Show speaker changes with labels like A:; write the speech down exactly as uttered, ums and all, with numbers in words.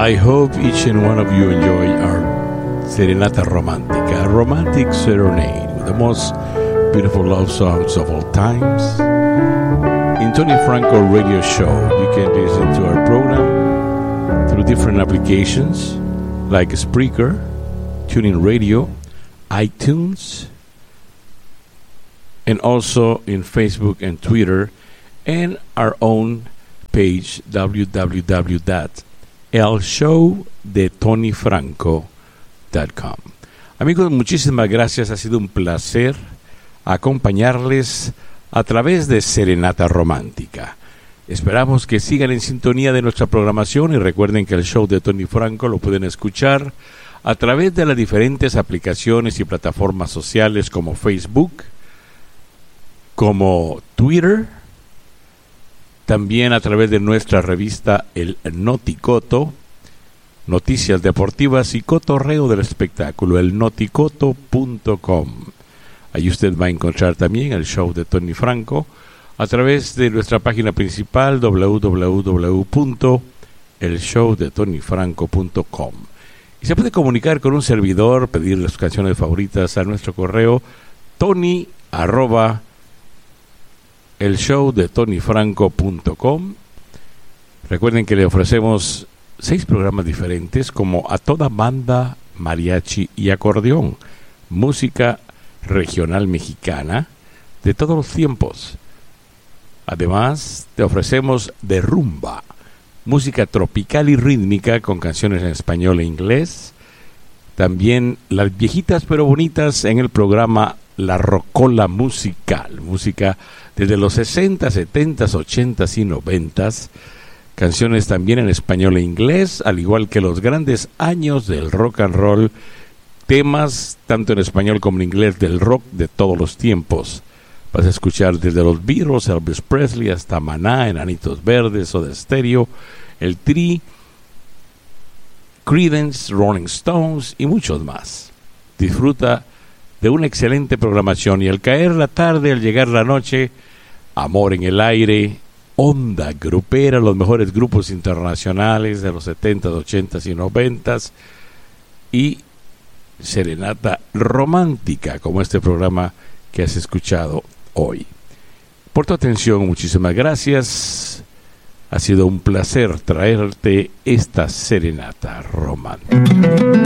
A: I hope each and one of you enjoy our Serenata Romantica, a romantic serenade with the most beautiful love songs of all times. In Tony Franco Radio Show, you can listen to our program through different applications like Spreaker, TuneIn Radio, iTunes, and also in Facebook and Twitter, and our own page, w w w dot el show de tony franco dot com. Amigos, muchísimas gracias. Ha sido un placer acompañarles a través de Serenata Romántica. Esperamos que sigan en sintonía de nuestra programación y recuerden que el show de Tony Franco lo pueden escuchar a través de las diferentes aplicaciones y plataformas sociales como Facebook, como Twitter, también a través de nuestra revista El Noticoto, noticias deportivas y cotorreo del espectáculo, el noticoto punto com. Allí usted va a encontrar también el show de Tony Franco a través de nuestra página principal w w w punto el show de tony franco punto com. Y se puede comunicar con un servidor, pedir las canciones favoritas a nuestro correo tony arroba el show de tony franco punto com. Recuerden que le ofrecemos seis programas diferentes como A Toda Banda, Mariachi y Acordeón, música regional mexicana de todos los tiempos. Además, te ofrecemos De Rumba, música tropical y rítmica con canciones en español e inglés. También las viejitas pero bonitas en el programa La Rocola Musical, música desde los sesenta, setenta, ochenta y noventa, canciones también en español e inglés, al igual que los grandes años del rock and roll, temas tanto en español como en inglés del rock de todos los tiempos. Vas a escuchar desde los Beatles, Elvis Presley, hasta Maná, Enanitos Verdes, Soda Stereo, el Tri, Creedence, Rolling Stones y muchos más. Disfruta de una excelente programación y al caer la tarde, al llegar la noche, Amor en el Aire, Onda Grupera, los mejores grupos internacionales de los setenta, ochenta y noventa, y Serenata Romántica, como este programa que has escuchado hoy. Por tu atención, muchísimas gracias. Ha sido un placer traerte esta Serenata Romántica.